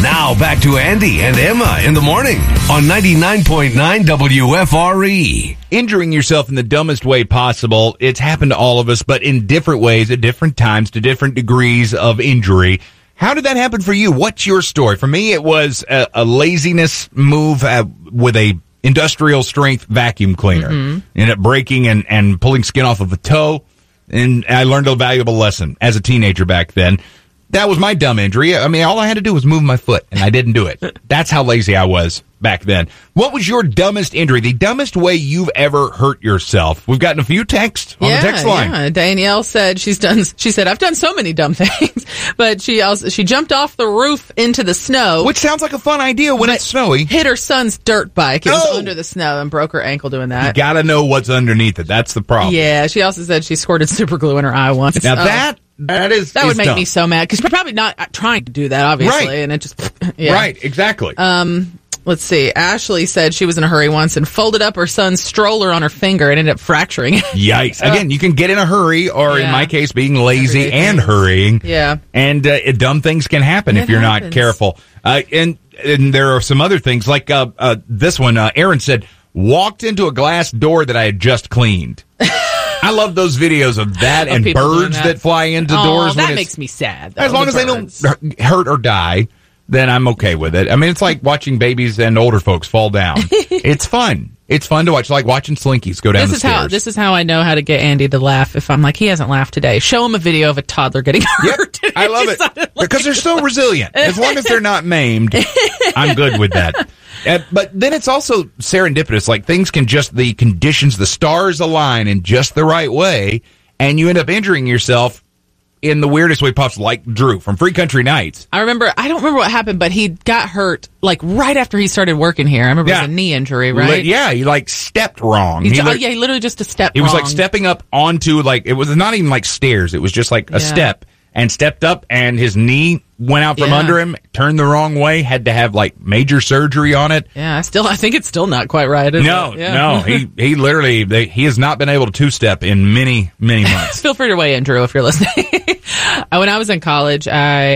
Now back to Andy and Emma in the morning on 99.9 WFRE. Injuring yourself in the dumbest way possible. It's happened to all of us, but in different ways, at different times, to different degrees of injury. How did that happen for you? What's your story? For me, it was a laziness move with a industrial strength vacuum cleaner. Ended up breaking and pulling skin off of a toe, and I learned a valuable lesson as a teenager back then. That was my dumb injury. I mean, all I had to do was move my foot, and I didn't do it. That's how lazy I was back then. What was your dumbest injury, the dumbest way you've ever hurt yourself? We've gotten a few texts on the text line. Yeah, Danielle said she said, I've done so many dumb things, but she jumped off the roof into the snow. Which sounds like a fun idea when it's snowy. Hit her son's dirt bike. It was under the snow and broke her ankle doing that. You gotta know what's underneath it. That's the problem. Yeah, she also said she squirted super glue in her eye once. Now that would make dumb. me so mad, because you're probably not trying to do that, obviously. Right. And it just, yeah. Right, exactly. Let's see. Ashley said she was in a hurry once and folded up her son's stroller on her finger and ended up fracturing it. Yikes. Again, you can get in a hurry, or in my case, being lazy and hurrying. Yeah. And dumb things can happen if you're not careful. And there are some other things, like this one. Aaron said, walked into a glass door that I had just cleaned. I love those videos of that and birds that fly into doors. That makes me sad. As long as they don't hurt or die, then I'm okay with it. I mean, it's like watching babies and older folks fall down. It's fun. It's fun to watch, like watching Slinkies go down the stairs. This is how I know how to get Andy to laugh. If I'm like, he hasn't laughed today, show him a video of a toddler getting hurt. Yep, I love it. Because they're so resilient. As long as they're not maimed, I'm good with that. But then it's also serendipitous. Like, things can just, the conditions, the stars align in just the right way, and you end up injuring yourself in the weirdest way possible, like Drew from Free Country Nights. I don't remember what happened, but he got hurt like right after he started working here. I remember it was a knee injury, right? Yeah, he like stepped wrong. He literally just a step wrong. It was like stepping up onto, like, it was not even like stairs. It was just like a step, and stepped up, and his knee went out from under him, turned the wrong way, had to have like major surgery on it. Yeah, I think it's still not quite right. No. He literally, he has not been able to two-step in many, many months. Feel free to weigh in, Drew, if you're listening. When I was in college,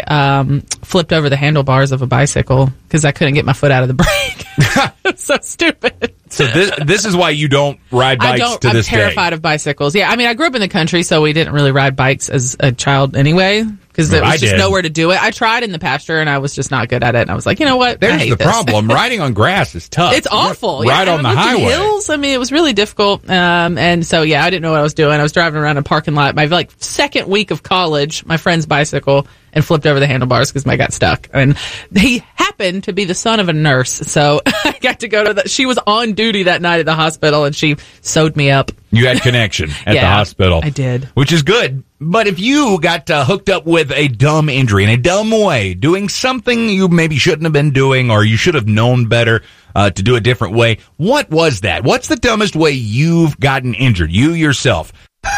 I flipped over the handlebars of a bicycle because I couldn't get my foot out of the brake. It's so stupid. So this is why you don't ride bikes to this day. I'm terrified of bicycles. Yeah, I mean, I grew up in the country, so we didn't really ride bikes as a child anyway, because there was just nowhere to do it. I tried in the pasture, and I was just not good at it. And I was like, you know what? There's the problem. Riding on grass is tough. It's awful. Ride on the highway. Hills. I mean, it was really difficult. And so, I didn't know what I was doing. I was driving around a parking lot. My second week of college, my friend's bicycle, and flipped over the handlebars because I got stuck. And he happened to be the son of a nurse, so I got to go to she was on duty that night at the hospital, and she sewed me up. You had connection at the hospital. I did. Which is good. But if you got hooked up with a dumb injury in a dumb way, doing something you maybe shouldn't have been doing, or you should have known better to do a different way, what was that? What's the dumbest way you've gotten injured, you yourself?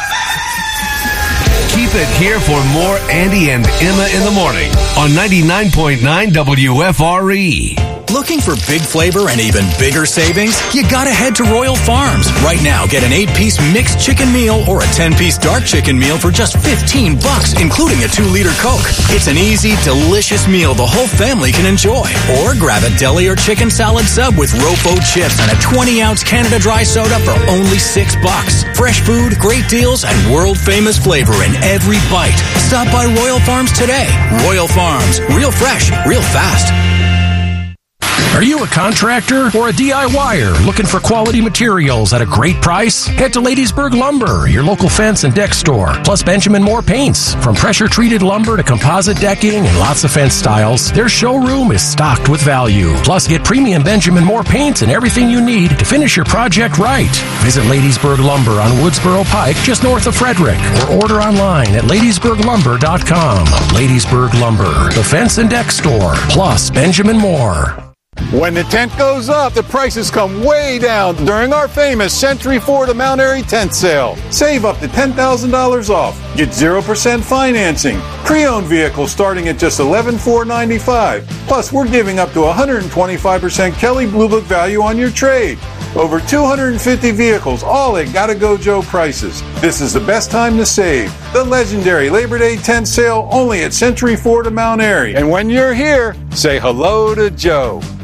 Keep it here for more Andy and Emma in the morning on 99.9 WFRE. Looking for big flavor and even bigger savings? You gotta head to Royal Farms. Right now, get an 8-piece mixed chicken meal or a 10-piece dark chicken meal for just $15, including a 2-liter Coke. It's an easy, delicious meal the whole family can enjoy. Or grab a deli or chicken salad sub with Rofo chips and a 20-ounce Canada Dry soda for only $6. Fresh food, great deals, and world-famous flavor in every bite. Stop by Royal Farms today. Royal Farms. Real fresh, real fast. Are you a contractor or a DIYer looking for quality materials at a great price? Head to Ladiesburg Lumber, your local fence and deck store, plus Benjamin Moore Paints. From pressure-treated lumber to composite decking and lots of fence styles, their showroom is stocked with value. Plus, get premium Benjamin Moore Paints and everything you need to finish your project right. Visit Ladiesburg Lumber on Woodsboro Pike, just north of Frederick, or order online at ladiesburglumber.com. Ladiesburg Lumber, the fence and deck store, plus Benjamin Moore. When the tent goes up, the prices come way down during our famous Century Ford of Mount Airy tent sale. Save up to $10,000 off. Get 0% financing. Pre-owned vehicles starting at just $11,495. Plus, we're giving up to 125% Kelley Blue Book value on your trade. Over 250 vehicles, all at Gotta Go Joe prices. This is the best time to save. The legendary Labor Day tent sale only at Century Ford of Mount Airy. And when you're here, say hello to Joe.